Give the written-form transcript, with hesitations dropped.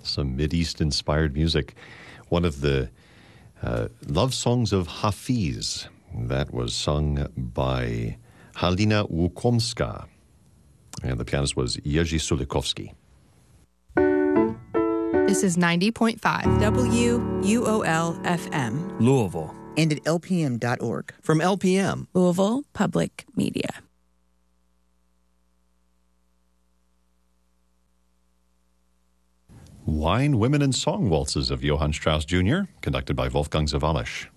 Some Mideast-inspired music. One of the love songs of Hafiz. That was sung by Halina Łukomska. And the pianist was Jerzy Sulikowski. This is 90.5 WUOL-FM. Louisville. And at LPM.org. From LPM. Louisville Public Media. Wine, Women, and Song Waltzes of Johann Strauss Jr., conducted by Wolfgang Sawallisch.